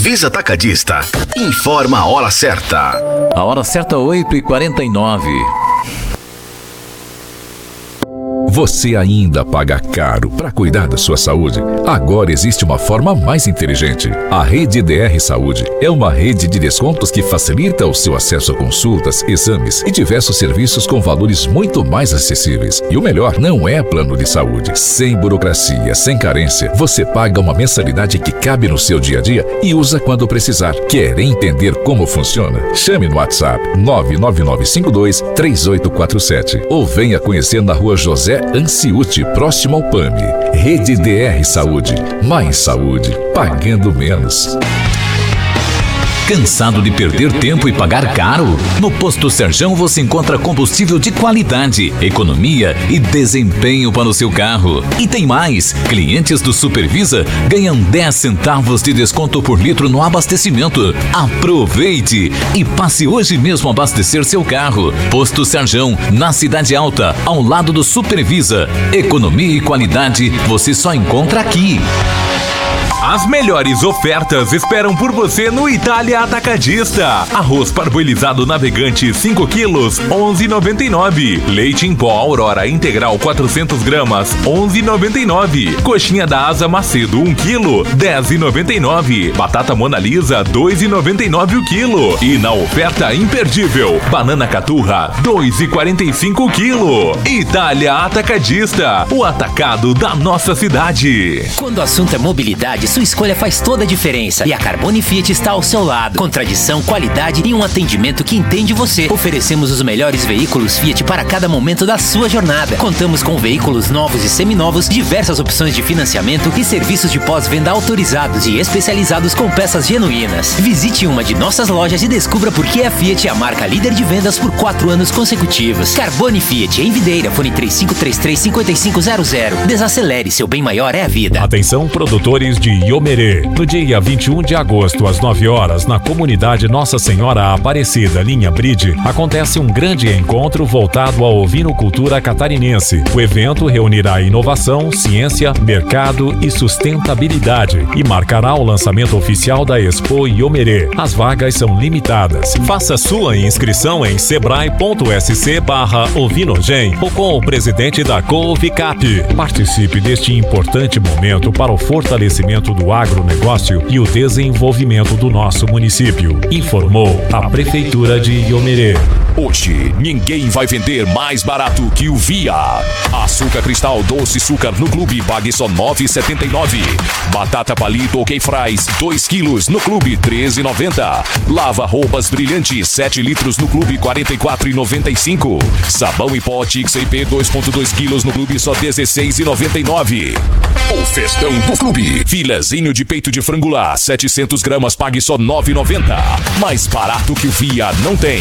Supervisa Atacadista. Informa a hora certa. A hora certa, 8h49. Você ainda paga caro para cuidar da sua saúde? Agora existe uma forma mais inteligente. A Rede DR Saúde é uma rede de descontos que facilita o seu acesso a consultas, exames e diversos serviços com valores muito mais acessíveis. E o melhor, não é plano de saúde. Sem burocracia, sem carência, você paga uma mensalidade que cabe no seu dia a dia e usa quando precisar. Quer entender como funciona? Chame no WhatsApp 999523847 ou venha conhecer na Rua José Anciuti, próximo ao PAMI. Rede DR Saúde. Mais saúde, pagando menos. Cansado de perder tempo e pagar caro? No Posto Serjão você encontra combustível de qualidade, economia e desempenho para o seu carro. E tem mais! Clientes do Supervisa ganham 10 centavos de desconto por litro no abastecimento. Aproveite e passe hoje mesmo a abastecer seu carro. Posto Serjão, na Cidade Alta, ao lado do Supervisa. Economia e qualidade você só encontra aqui. As melhores ofertas esperam por você no Itália Atacadista. Arroz parboilizado navegante 5 quilos, 11,99. Leite em pó Aurora integral 400 gramas, 11,99. Coxinha da Asa Macedo 1 quilo, 10,99. Batata Mona Lisa 2,99 o quilo. E na oferta imperdível, banana caturra 2,45 o quilo. Itália Atacadista, o atacado da nossa cidade. Quando o assunto é mobilidade, sua escolha faz toda a diferença. E a Carbone Fiat está ao seu lado. Com tradição, qualidade e um atendimento que entende você. Oferecemos os melhores veículos Fiat para cada momento da sua jornada. Contamos com veículos novos e seminovos, diversas opções de financiamento e serviços de pós-venda autorizados e especializados com peças genuínas. Visite uma de nossas lojas e descubra por que a Fiat é a marca líder de vendas por 4 anos consecutivos. Carbone Fiat, em Videira, fone 3533-5500. Desacelere, seu bem maior é a vida. Atenção, produtores de Iomerê. No dia 21 de agosto, às 9 horas, na comunidade Nossa Senhora Aparecida, linha Bride, acontece um grande encontro voltado à ovinocultura catarinense. O evento reunirá inovação, ciência, mercado e sustentabilidade e marcará o lançamento oficial da Expo Iomerê. As vagas são limitadas. Faça sua inscrição em sebrae.sc/ovinogen ou com o presidente da Coovicap. Participe deste importante momento para o fortalecimento do agronegócio e o desenvolvimento do nosso município. Informou a Prefeitura de Iomerê. Hoje, ninguém vai vender mais barato que o Via. Açúcar cristal doce açúcar no clube, pague só R$ 9,79. Batata palito OK Fries, 2 quilos no clube, R$ 13,90. Lava roupas brilhante, 7 litros no clube, R$ 44,95. Sabão em pó XAP, 2,2 quilos no clube, só R$ 16,99. O festão do clube. Filezinho de peito de frango lá, 700 gramas, pague só R$ 9,90. Mais barato que o Via não tem.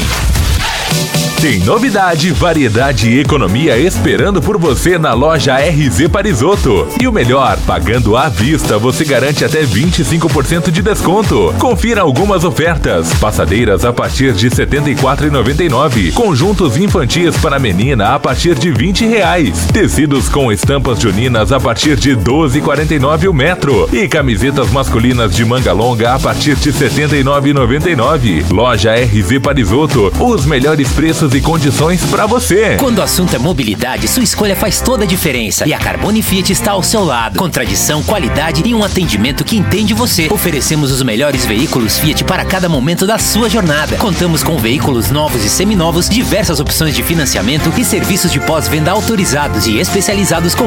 Tem novidade, variedade e economia esperando por você na loja RZ Parisotto. E o melhor, pagando à vista, você garante até 25% de desconto. Confira algumas ofertas. Passadeiras a partir de R$ 74,99. Conjuntos infantis para menina a partir de R$ 20. Tecidos com estampas juninas a partir de R$ 12,49 o metro. E camisetas masculinas de manga longa a partir de R$ 79,99. Loja RZ Parisotto, os melhores preços e condições para você. Quando o assunto é mobilidade, sua escolha faz toda a diferença. E a Carbone Fiat está ao seu lado. Com tradição, qualidade e um atendimento que entende você. Oferecemos os melhores veículos Fiat para cada momento da sua jornada. Contamos com veículos novos e seminovos, diversas opções de financiamento e serviços de pós-venda autorizados e especializados com